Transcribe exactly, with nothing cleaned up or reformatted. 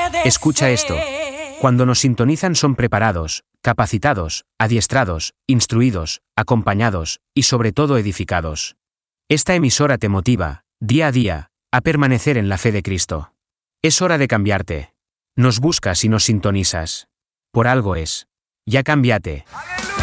Escucha esto. Cuando nos sintonizan son preparados, capacitados, adiestrados, instruidos, acompañados y sobre todo edificados. Esta emisora te motiva, día a día, a permanecer en la fe de Cristo. Es hora de cambiarte. Nos buscas y nos sintonizas. Por algo es. Ya cámbiate.